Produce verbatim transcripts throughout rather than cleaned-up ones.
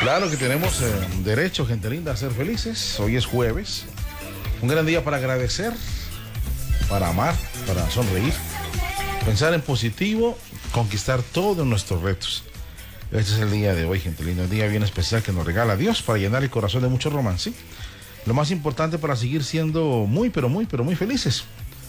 Claro que tenemos eh, derecho, gente linda, a ser felices. Hoy es jueves. Un gran día para agradecer, para amar, para sonreír, pensar en positivo, conquistar todos nuestros retos. Este es el día de hoy, gente linda, un día bien especial que nos regala Dios para llenar el corazón de mucho romance. Lo más importante para seguir siendo muy, pero muy, pero muy felices.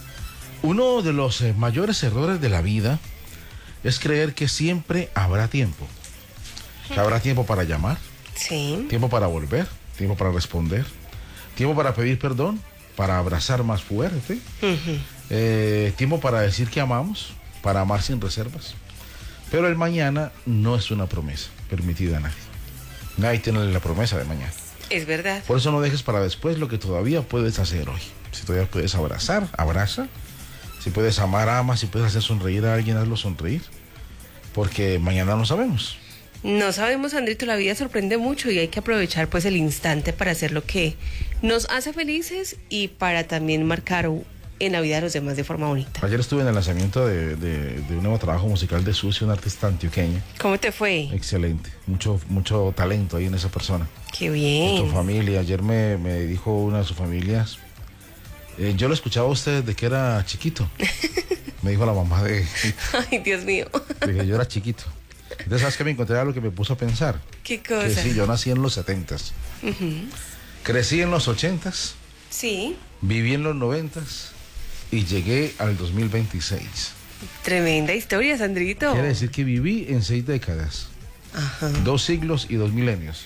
Uno de los eh, mayores errores de la vida es creer que siempre habrá tiempo. Que habrá tiempo para llamar, sí. Tiempo para volver, tiempo para responder, tiempo para pedir perdón, para abrazar más fuerte, uh-huh. eh, tiempo para decir que amamos, para amar sin reservas. Pero el mañana no es una promesa permitida a nadie. Nadie tiene la promesa de mañana. Es verdad. Por eso no dejes para después lo que todavía puedes hacer hoy. Si todavía puedes abrazar, abraza. Si puedes amar, ama. Si puedes hacer sonreír a alguien, hazlo sonreír. Porque mañana no sabemos. No sabemos, Sandrito, la vida sorprende mucho y hay que aprovechar pues el instante para hacer lo que nos hace felices y para también marcar en la vida de los demás de forma bonita. Ayer estuve en el lanzamiento de, de, de un nuevo trabajo musical de Sucio, un artista antioqueño. ¿Cómo te fue? Excelente, mucho, mucho talento ahí en esa persona. Qué bien. En tu familia, ayer me, me dijo una de sus familias, eh, yo lo escuchaba a usted desde que era chiquito. Me dijo la mamá de... Ay, Dios mío. Dije, yo era chiquito. Entonces, ¿sabes qué me encontré? Algo que me puso a pensar. ¿Qué cosa? Que sí, yo nací en los setentas. Uh-huh. Crecí en los ochentas. Sí. Viví en los noventas. Y llegué al dos mil veintiséis. Tremenda historia, Sandrito. Quiere decir que viví en seis décadas. Ajá. Dos siglos y dos milenios.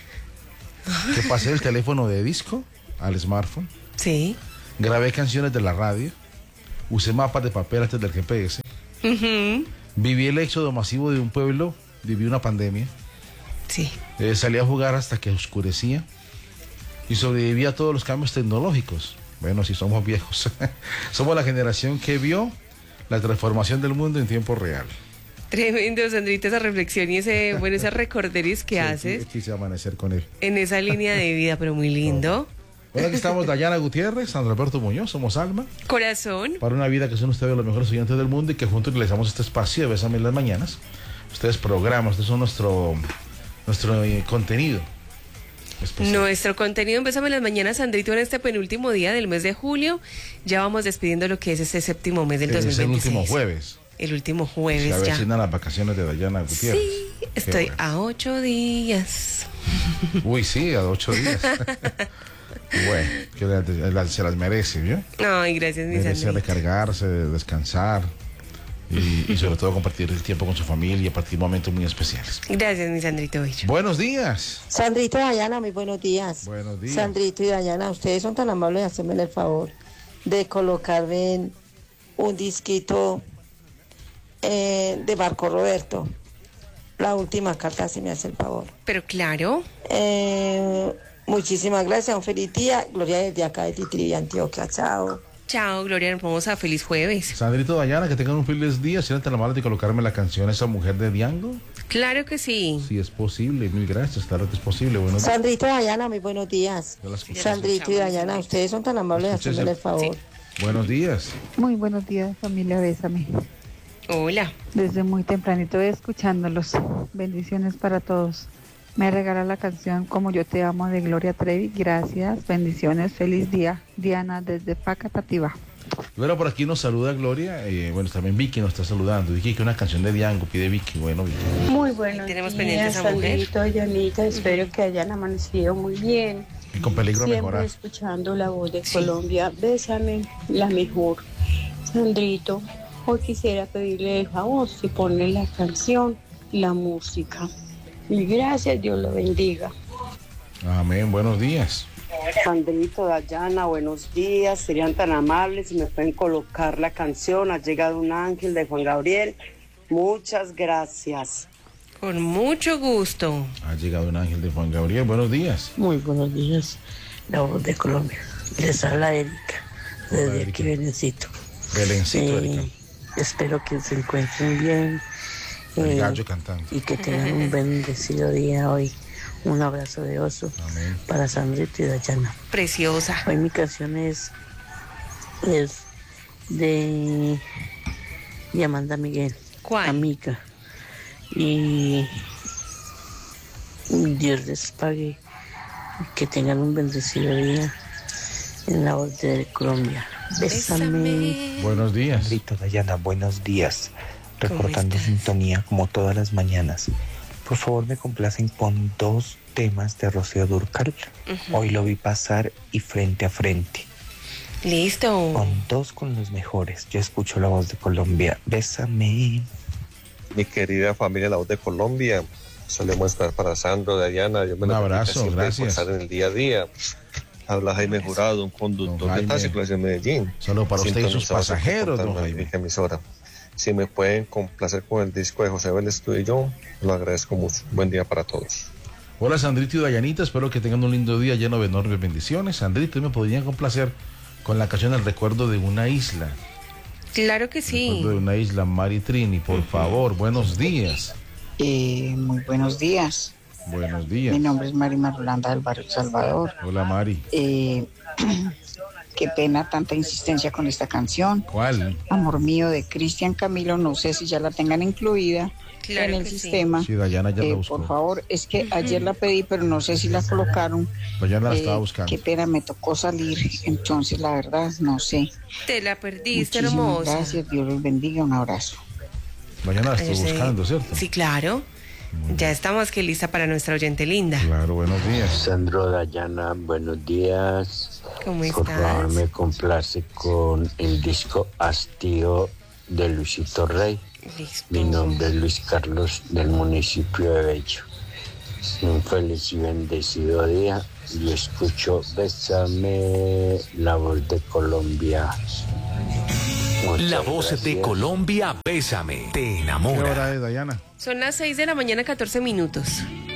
Que pasé del teléfono de disco al smartphone. Sí. Grabé canciones de la radio. Usé mapas de papel antes del G P S. Uh-huh. Viví el éxodo masivo de un pueblo, viví una pandemia. Sí. Eh, salí a jugar hasta que oscurecía y sobreviví a todos los cambios tecnológicos. Bueno, si somos viejos. Somos la generación que vio la transformación del mundo en tiempo real. Tremendo, Sandrito, esa reflexión y ese, bueno, ese recorderis que sí, haces. Quise amanecer con él. En esa línea de vida, pero muy lindo. Bueno, aquí estamos Dayana Gutiérrez, San Roberto Muñoz, somos Alma. Corazón. Para una vida que son ustedes los mejores oyentes del mundo y que juntos realizamos este espacio de Bésame en las mañanas. Ustedes programas, ustedes son nuestro, nuestro eh, contenido especial. Nuestro contenido en Bésame en las mañanas, Sandrito, en este penúltimo día del mes de julio. Ya vamos despidiendo lo que es este séptimo mes del es dos mil veintiséis. Es el último jueves. El último jueves Se ya. avecinan las vacaciones de Dayana Gutiérrez. Sí, estoy bueno. a ocho días. Uy, sí, a ocho días. Bueno, que la, la, se las merece, ¿vio? Ay, gracias, mi Merece Sandrito. recargarse, descansar y, y sobre todo compartir el tiempo con su familia y partir momentos muy especiales. Gracias, mi Sandrito Bello. Buenos días. Sandrito y Dayana, muy buenos días. Buenos días. Sandrito y Dayana, ustedes son tan amables de hacerme el favor de colocarme un disquito eh, de Marco Roberto. La última carta, si me hace el favor. Pero claro. Eh... Muchísimas gracias, un feliz día. Gloria desde acá de Titiri, Antioquia. Chao. Chao, Gloria hermosa, feliz jueves. Sandrito, Dayana, que tengan un feliz día. ¿Serán tan amables de colocarme la canción Esa Mujer de Diango? Claro que sí. Sí, es posible, mil gracias, claro que es posible. Buenos días. Sandrito y Dayana, muy buenos días. Sandrito y Dayana, ustedes son tan amables de hacerme el favor. Sí. Buenos días. Muy buenos días, familia Bésame. Hola. Desde muy tempranito escuchándolos. Bendiciones para todos. Me regala la canción Como Yo Te Amo de Gloria Trevi. Gracias, bendiciones, feliz día. Diana desde Facatativá. Bueno, por aquí nos saluda Gloria. Eh, bueno, también Vicky nos está saludando. Vicky, que una canción de Diango pide Vicky. Bueno, Vicky. Muy buenos tenemos días, Sandrito, Yanita. Espero que hayan amanecido muy bien. Y con peligro Siempre mejorar. escuchando la voz de sí. Colombia. Bésame, la mejor. Sandrito, hoy quisiera pedirle el favor si pone la canción, la música. Y gracias, Dios lo bendiga. Amén, buenos días. Sandrito, Dayana, buenos días. Serían tan amables si me pueden colocar la canción Ha llegado un ángel de Juan Gabriel. Muchas gracias. Con mucho gusto. Ha llegado un ángel de Juan Gabriel. Buenos días. Muy buenos días, la voz de Colombia. Les habla Erika, desde Hola, Erika. aquí Belencito. Belencito, Eh, Erika. espero que se encuentren bien. El eh, gallo cantando. Y que tengan un bendecido día hoy. Un abrazo de oso. Amén. Para Sandrito y Dayana. Preciosa. Hoy mi canción es, es de, de Amanda Miguel. ¿Cuál? Amiga. Y Dios les pague. Que tengan un bendecido día en la voz de Colombia. Bésame. Bésame. Buenos días. Rito, Dayana, buenos días. Reportando sintonía como todas las mañanas. Por favor, me complacen con dos temas de Rocío Dúrcal. Uh-huh. Hoy lo vi pasar y frente a frente. Listo. Con dos con los mejores. Yo escucho la voz de Colombia. Bésame. Mi querida familia La Voz de Colombia. Solemos estar para Sandro, Dayana. Yo me un abrazo, gracias. Estar en el día a día. Habla Jaime Jurado, un conductor de taxi clase de Medellín. Solo para usted y sus pasajeros, don Jaime. Emisora. Si me pueden complacer con el disco de José Vélez, tú y yo, lo agradezco mucho. Buen día para todos. Hola, Sandrito y Dayanita, espero que tengan un lindo día lleno de enormes bendiciones. Sandrito, ¿me podrían complacer con la canción El Recuerdo de una Isla? Claro que sí. El Recuerdo de una Isla, Mari Trini, por uh-huh. favor, buenos días. Eh, muy buenos días. Buenos días. Mi nombre es Mari Marulanda del barrio Salvador. Hola, Mari. Eh, qué pena tanta insistencia con esta canción. ¿Cuál? Amor mío, de Cristian Camilo, no sé si ya la tengan incluida claro en el sistema. Sí, Dayana ya eh, la buscó. Por favor, es que ayer la pedí, pero no sé si la colocaron. Dayana la eh, estaba buscando. Qué pena, me tocó salir, entonces la verdad no sé. Te la perdiste, Muchísimas hermosa. Gracias, Dios los bendiga, un abrazo. Dayana la estoy sí. buscando, ¿cierto? Sí, claro. Ya estamos que lista para nuestra oyente linda. Claro, buenos días. Sandro, Dayana, buenos días. ¿Cómo estás? Por favor, me complace con el disco Hastío de Luisito Rey. Listo. Mi nombre es Luis Carlos, del municipio de Bello. Un feliz y bendecido día. Yo escucho Bésame, la voz de Colombia. Muchas la voz gracias. de Colombia, Bésame, te enamora. ¿Qué hora es, Dayana? Son las seis de la mañana, catorce minutos.